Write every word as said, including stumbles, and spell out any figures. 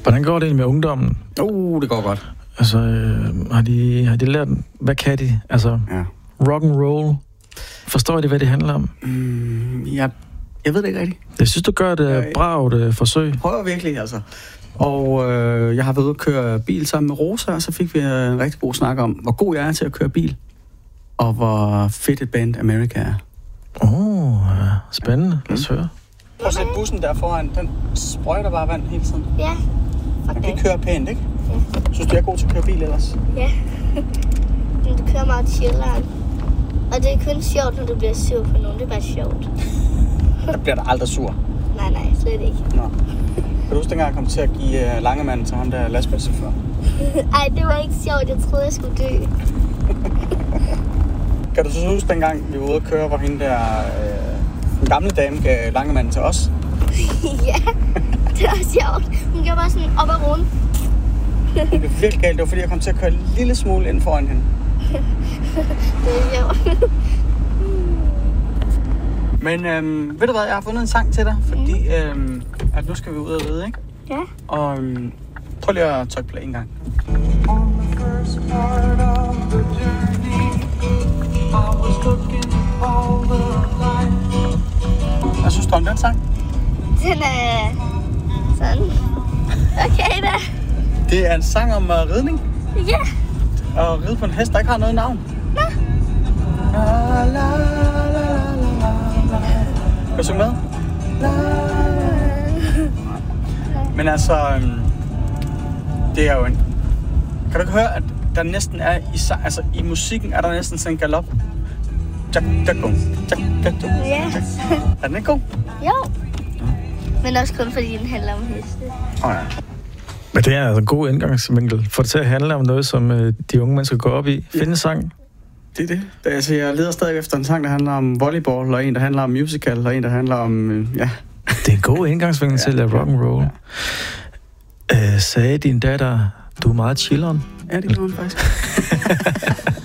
Hvordan går det egentlig med ungdommen? Uh, det går godt. Altså, øh, har, de, har de lært, hvad kan de? Altså, ja. Rock and roll. Forstår de, hvad det handler om? Mm, jeg, jeg ved det ikke rigtigt. Jeg synes, du gør et øh, bravt øh, forsøg. Jeg prøver virkelig, altså. Og øh, jeg har været ude at køre bil sammen med Rosa, og så fik vi en rigtig god snak om, hvor god jeg er til at køre bil, og hvor fedt et band America er. Åh, oh, ja. Spændende. Lad os høre. Prøv at sætte bussen der foran. Den sprøjter bare vand hele tiden. Ja. Okay. Den kører pænt, ikke? Ja. Synes du, jeg er god til at køre bil ellers? Ja. Men du kører meget chilleren. Og det er kun sjovt, når du bliver sur på nogen. Det er bare sjovt. Der bliver der aldrig sur. Nej, nej, slet ikke. Nå. Kan du huske, dengang jeg kom til at give uh, Langemann til ham der lastbilschauffør? Ej, det var ikke sjovt. Jeg troede, jeg skulle dø. Kan du så huske, dengang vi var ude at køre, hvor hende der øh, den gamle dame gav Langemann til os? Ja, det var sjovt. Hun gjorde bare sådan op og rundt. Det blev virkelig galt. Det var, fordi jeg kom til at køre en lille smule ind foran hende. Det er sjovt. Men øhm, ved du hvad, jeg har fundet en sang til dig, fordi øhm, at nu skal vi ud og ride, ikke? Ja. Og øhm, prøv lige at trykke play en gang. Hvad synes du om den sang? Den er sådan. Okay da. Det er en sang om uh, ridning. Ja. Og ride på en hest, der ikke har noget navn. Nå. La, la, la, la, la, la. Kan du synge med? La, Men altså, øhm, det er jo en... Kan du ikke høre, at der næsten er i, altså, i musikken er der næsten sådan en galop? Jack, jack, jack, jack, Ja. Er den ikke god? Jo. Men også kun fordi den handler om heste. Åh oh, ja. Men det er altså en god indgangsvinkel. For det til at handle om noget, som øh, de unge mennesker går op i. Finde en sang. Det er det. Altså, jeg leder stadig efter en sang, der handler om volleyball, og en, der handler om musical, og en, der handler om... Øh, ja. Det er en god indgangsvinkel ja, til at rock and roll. Ja. Øh, sagde din datter, du er meget chilleren? Ja, det gjorde hun faktisk.